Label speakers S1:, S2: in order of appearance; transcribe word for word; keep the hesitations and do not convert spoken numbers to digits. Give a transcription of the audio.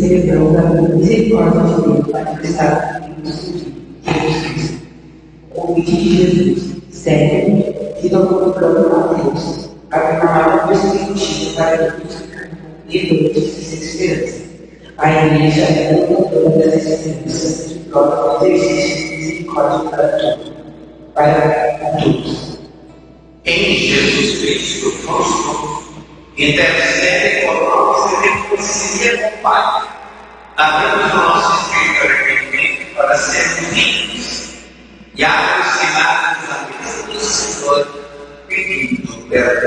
S1: celebrando a misericórdia de Deus manifestada em nosso Jesus Cristo. O convite de Jesus, segue-me e não procurando a Deus, para uma maior perspectiva para todos que caminham de sem esperança. A igreja é o motor dessa esperança que prova o exercício de misericórdia para todos. Para todos.
S2: Em Jesus Cristo, nosso intercede por nós e reconcilia com o Pai, dando o nosso espírito arrependimento para sermos dignos e aproximados da mesa do Senhor, pedindo perdão.